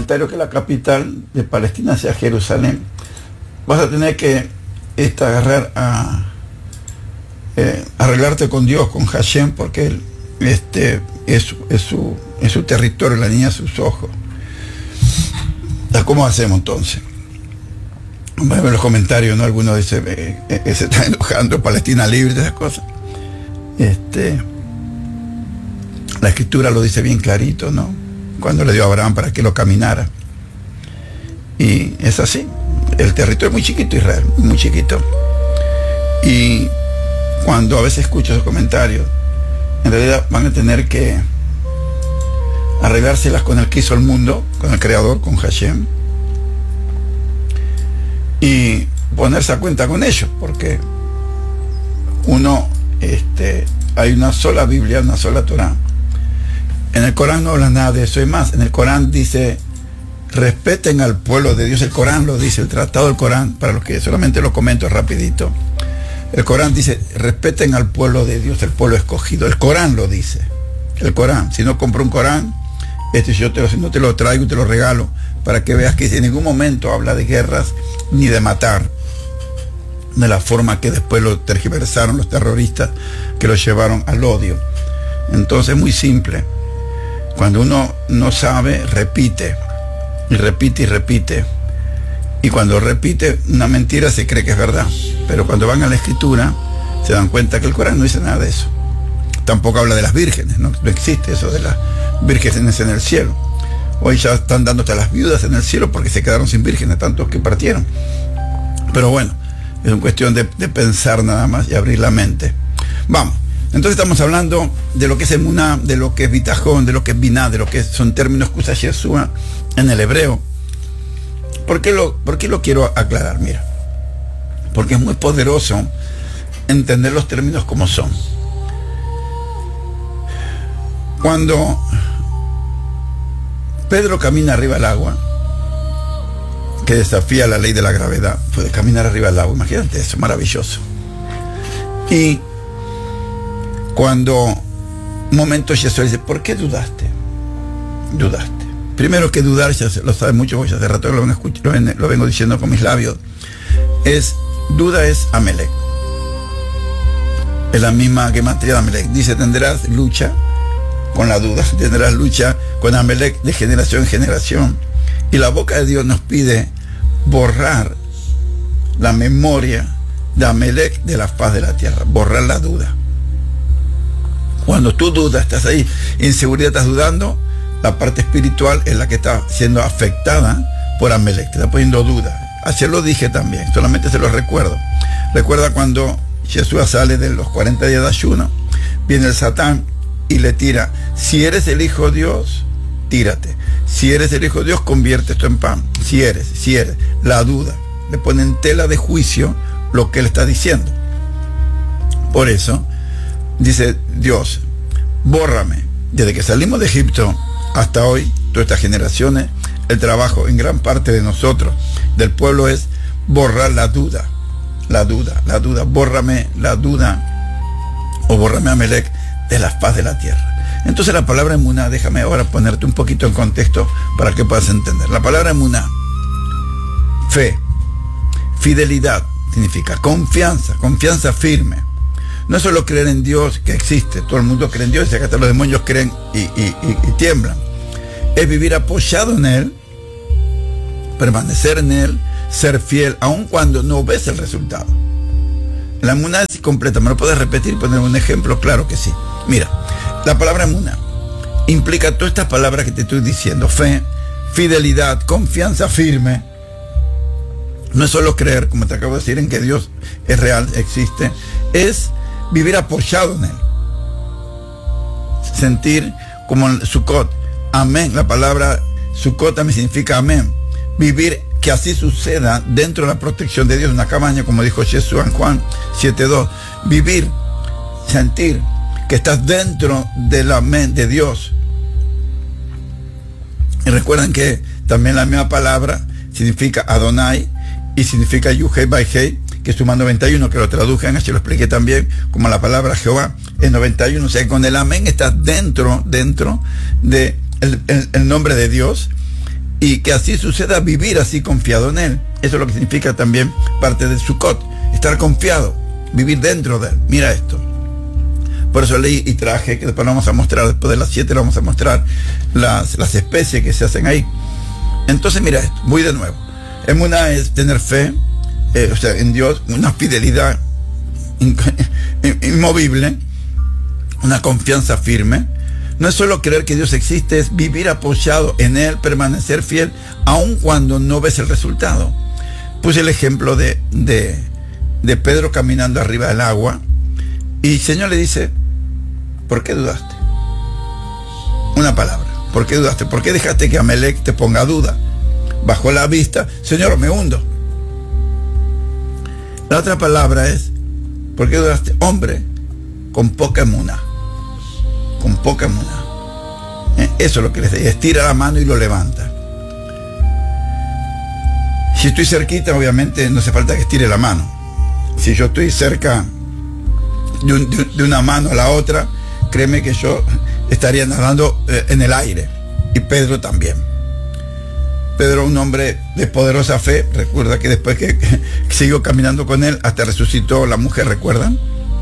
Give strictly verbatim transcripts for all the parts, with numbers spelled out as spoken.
comentario que la capital de Palestina sea Jerusalén, vas a tener que este, agarrar a eh, arreglarte con Dios, con Hashem, porque él este, es, es, su, es su territorio, la niña a sus ojos. ¿Cómo hacemos entonces? Bueno, en los comentarios, ¿no? Algunos dicen, eh, eh, se está enojando, Palestina libre, esas cosas. Este, la escritura lo dice bien clarito, ¿no? Cuando le dio a Abraham para que lo caminara. Y es así. El territorio es muy chiquito, Israel, muy chiquito. Y cuando a veces escucho esos comentarios, en realidad van a tener que arreglárselas con el que hizo el mundo, con el creador, con Hashem, y ponerse a cuenta con ellos, porque uno, este, hay una sola Biblia, una sola Torah. En el Corán no habla nada de eso. Es más, en el Corán dice, respeten al pueblo de Dios. El Corán lo dice, el tratado del Corán, para los que solamente lo comento rapidito. El Corán dice, respeten al pueblo de Dios, el pueblo escogido. El Corán lo dice. El Corán. Si no compro un Corán, este yo te lo, si no te lo traigo y te lo regalo, para que veas que en ningún momento habla de guerras ni de matar, de la forma que después lo tergiversaron los terroristas, que lo llevaron al odio. Entonces es muy simple. Cuando uno no sabe, repite, y repite y repite. Y cuando repite una mentira se cree que es verdad. Pero cuando van a la escritura, se dan cuenta que el Corán no dice nada de eso. Tampoco habla de las vírgenes, no, no existe eso de las vírgenes en el cielo. Hoy ya están dándote a las viudas en el cielo porque se quedaron sin vírgenes, tantos que partieron. Pero bueno, es una cuestión de, de pensar nada más y abrir la mente. Vamos. Entonces estamos hablando de lo que es emuná, de lo que es bitajón, de lo que es biná, de lo que son términos que usa Yeshua en el hebreo. ¿Por qué lo, por qué lo quiero aclarar? Mira, porque es muy poderoso entender los términos como son. Cuando Pedro camina arriba del agua, que desafía la ley de la gravedad, puede caminar arriba del agua, imagínate eso, maravilloso. Y cuando un momento Jesús dice, ¿por qué dudaste? Dudaste. Primero que dudar, ya lo sabe mucho, ya hace rato lo vengo, lo, vengo, lo vengo diciendo con mis labios, es, duda es Amelec. Es la misma gematría de Amelec. Dice, tendrás lucha con la duda, tendrás lucha con Amelec de generación en generación. Y la boca de Dios nos pide borrar la memoria de Amelec de la faz de la tierra, borrar la duda. Cuando tú dudas, estás ahí, inseguridad, estás dudando, la parte espiritual es la que está siendo afectada por Amelec, te está poniendo duda. Ayer lo dije también, solamente se lo recuerdo. Recuerda cuando Jesús sale de los cuarenta días de ayuno, viene el Satán y le tira, si eres el Hijo de Dios, tírate. Si eres el Hijo de Dios, convierte esto en pan. Si eres, si eres, la duda. Le pone en tela de juicio lo que él está diciendo. Por eso, dice Dios, bórrame. Desde que salimos de Egipto hasta hoy, todas estas generaciones, el trabajo en gran parte de nosotros, del pueblo, es borrar la duda. La duda, la duda, bórrame la duda, o bórrame a Amelec de la faz de la tierra. Entonces la palabra emuná, déjame ahora ponerte un poquito en contexto para que puedas entender. La palabra emuná, fe, fidelidad, significa confianza, confianza firme. No es solo creer en Dios, que existe, todo el mundo cree en Dios, y acá hasta los demonios creen y, y, y, y tiemblan. Es vivir apoyado en Él, permanecer en Él, ser fiel, aun cuando no ves el resultado. La emuná es completa. ¿Me lo puedes repetir y poner un ejemplo? Claro que sí. Mira, la palabra emuná implica todas estas palabras que te estoy diciendo: fe, fidelidad, confianza firme. No es solo creer, como te acabo de decir, en que Dios es real, existe. Es vivir apoyado en Él. Sentir como en Sukkot, amén. La palabra Sukkot también significa amén. Vivir que así suceda dentro de la protección de Dios, una cabaña, como dijo Jesús en Juan siete dos. Vivir, sentir que estás dentro de la mente de Dios. Y recuerden que también la misma palabra significa Adonai y significa Yuhei Baihei, que es Suma noventa y uno, que lo tradujen, así lo expliqué también, como la palabra Jehová es noventa y uno. O sea, con el amén estás dentro, dentro de el, el, el nombre de Dios. y que así suceda, vivir así confiado en Él. Eso es lo que significa también parte de Sukkot, estar confiado, vivir dentro de Él. Mira esto. Por eso leí y traje, que después lo vamos a mostrar, después de las siete lo vamos a mostrar, las, las especies que se hacen ahí. Entonces mira esto, voy de nuevo. Emuná es tener fe, eh, o sea, en Dios, una fidelidad inmovible, una confianza firme. No es solo creer que Dios existe, es vivir apoyado en Él, permanecer fiel, aun cuando no ves el resultado. Puse el ejemplo de, de, de Pedro caminando arriba del agua, y el Señor le dice, ¿por qué dudaste? Una palabra, ¿por qué dudaste? ¿Por qué dejaste que Amelec te ponga duda? Bajó la vista, Señor, me hundo. La otra palabra es, ¿por qué dudaste? Hombre, con poca emuná. Con poca emuná. ¿Eh? Eso es lo que les dice. Estira la mano y lo levanta. Si estoy cerquita, obviamente no hace falta que estire la mano. Si yo estoy cerca de, un, de, de una mano a la otra, créeme que yo estaría nadando eh, en el aire. Y Pedro también. Pedro, un hombre de poderosa fe, recuerda que después que, que siguió caminando con él, hasta resucitó la mujer, ¿recuerdan?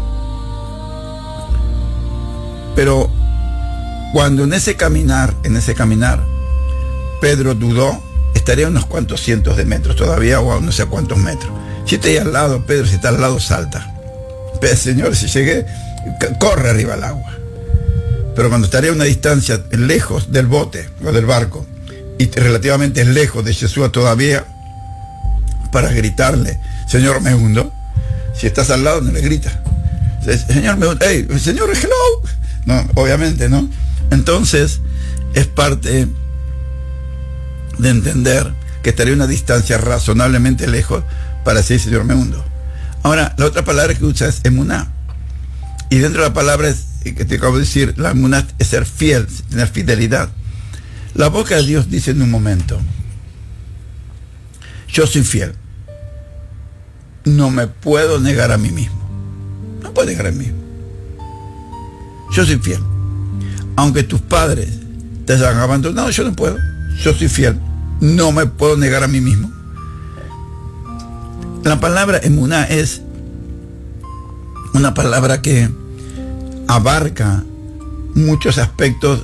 Pero cuando en ese caminar, en ese caminar, Pedro dudó, estaría a unos cuantos cientos de metros todavía, o a no sé cuántos metros. Si está ahí al lado, Pedro, si está al lado, salta. Pero, Señor, si llegué, corre arriba al agua. Pero cuando estaría a una distancia lejos del bote o del barco, y relativamente lejos de Jesús todavía, para gritarle, Señor, me hundo. Si estás al lado, no le gritas. Señor, me hundo. Hey, Señor, hello. No, obviamente, ¿no? Entonces, es parte de entender que estaría a una distancia razonablemente lejos para decir, Señor, me hundo. Ahora, la otra palabra que usa es emuná. Y dentro de la palabra es, que te acabo de decir, la emuná es ser fiel, tener fidelidad. La boca de Dios dice en un momento, yo soy fiel, no me puedo negar a mí mismo, no puedo negar a mí mismo, yo soy fiel, aunque tus padres te hayan abandonado, yo no puedo, yo soy fiel, no me puedo negar a mí mismo. La palabra emuná es una palabra que abarca muchos aspectos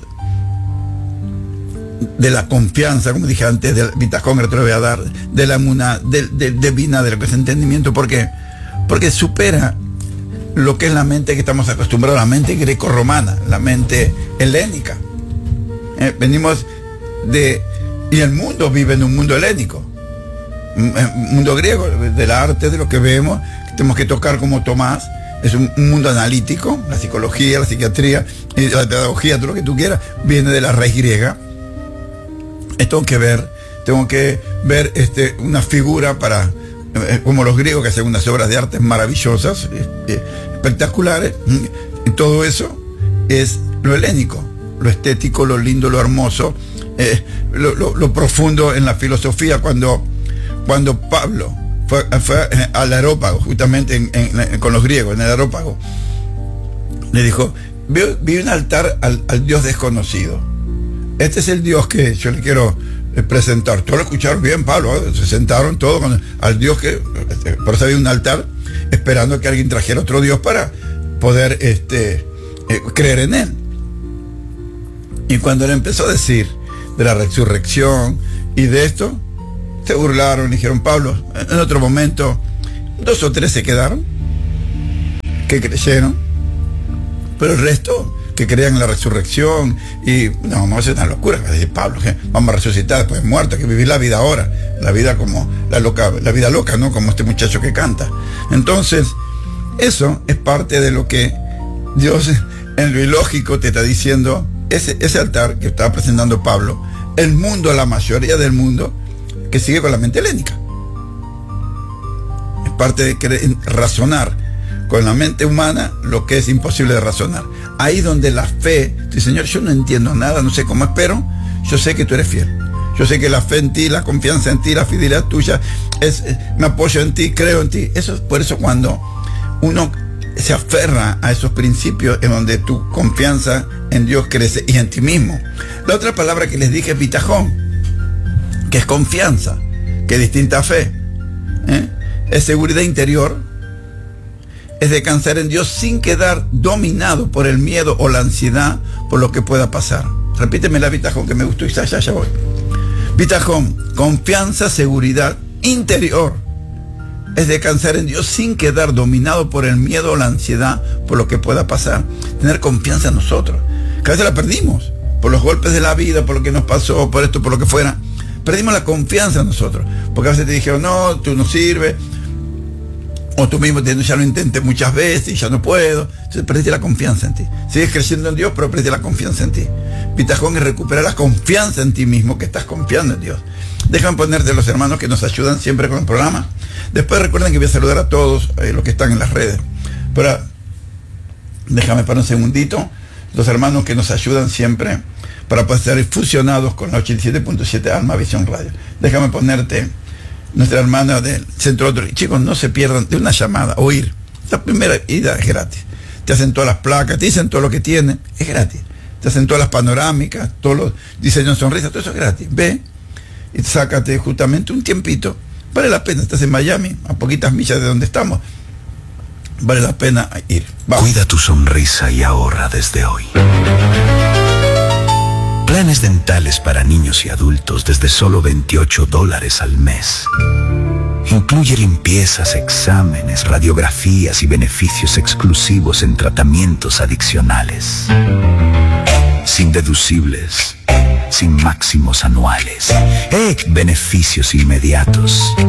de la confianza, como dije antes, del bitajón que te lo voy a dar, de la emuná, de, de, de vina, de lo que es entendimiento. ¿Por qué? Porque supera lo que es la mente que estamos acostumbrados, la mente greco-romana, la mente helénica. Eh, venimos de... Y el mundo vive en un mundo helénico, un mundo griego, del arte, de lo que vemos, que tenemos que tocar como Tomás. Es un, un mundo analítico, la psicología, la psiquiatría, y la pedagogía, todo lo que tú quieras, viene de la raíz griega. Tengo que ver, tengo que ver este, una figura para, eh, como los griegos que hacen unas obras de arte maravillosas, eh, eh, espectaculares, y todo eso es lo helénico, lo estético, lo lindo, lo hermoso, eh, lo, lo, lo profundo en la filosofía. Cuando, cuando Pablo fue, fue al Areópago, justamente en, en, en, con los griegos, en el Areópago, le dijo, vi, vi un altar al, al Dios desconocido. Este es el Dios que yo le quiero presentar. Todos lo escucharon bien, Pablo, ¿eh? Se sentaron todos con, al Dios que, por eso había un altar, esperando que alguien trajera otro Dios para poder este, eh, creer en él. Y cuando le empezó a decir de la resurrección y de esto, se burlaron, dijeron, Pablo, en otro momento, dos o tres se quedaron, que creyeron, pero el resto... que creían en la resurrección, y no, no es una locura, va a decir Pablo, que vamos a resucitar después de muerto, que vivir la vida ahora, la vida como la loca, la vida loca, ¿no? Como este muchacho que canta. Entonces, eso es parte de lo que Dios en lo ilógico te está diciendo. Ese, ese altar que estaba presentando Pablo, el mundo, la mayoría del mundo, que sigue con la mente helénica. Es parte de querer razonar con la mente humana lo que es imposible de razonar. Ahí donde la fe, dice, Señor, yo no entiendo nada, no sé cómo es, pero yo sé que tú eres fiel. Yo sé que la fe en ti, la confianza en ti, la fidelidad tuya, es, me apoyo en ti, creo en ti. Eso es por eso cuando uno se aferra a esos principios en donde tu confianza en Dios crece y en ti mismo. La otra palabra que les dije es bitajón. que es confianza, que es distinta a fe. ¿eh? Es seguridad interior, es descansar en Dios sin quedar dominado por el miedo o la ansiedad por lo que pueda pasar. Repíteme la bitajón que me gustó y ya, ya, ya voy. Bitajón, confianza, seguridad interior. Es descansar en Dios sin quedar dominado por el miedo o la ansiedad por lo que pueda pasar. Tener confianza en nosotros. Que a veces la perdimos por los golpes de la vida, por lo que nos pasó, por esto, por lo que fuera. Perdimos la confianza en nosotros. Porque a veces te dijeron, no, tú no sirves. O tú mismo te, ya lo intenté muchas veces y ya no puedo. Entonces perdiste la confianza en ti. Sigues creciendo en Dios, pero perdiste la confianza en ti. Bitajón es recuperar la confianza en ti mismo, que estás confiando en Dios. Déjame ponerte los hermanos que nos ayudan siempre con el programa. Después recuerden que voy a saludar a todos eh, los que están en las redes. Pero déjame para un segundito. Los hermanos que nos ayudan siempre para poder estar fusionados con la ochenta y siete punto siete Alma Visión Radio. Déjame ponerte nuestra hermana del Centro Otro. Chicos, no se pierdan de una llamada, oír. La primera ida es gratis. Te hacen todas las placas, te dicen todo lo que tienen, es gratis. Te hacen todas las panorámicas, todos los diseños sonrisas, todo eso es gratis. Ve y sácate justamente un tiempito. Vale la pena, estás en Miami, a poquitas millas de donde estamos. Vale la pena ir. Vamos. Cuida tu sonrisa y ahorra desde hoy. Planes dentales para niños y adultos desde solo veintiocho dólares al mes. Incluye limpiezas, exámenes, radiografías y beneficios exclusivos en tratamientos adicionales. Sin deducibles, sin máximos anuales. ¡Eh! Beneficios inmediatos.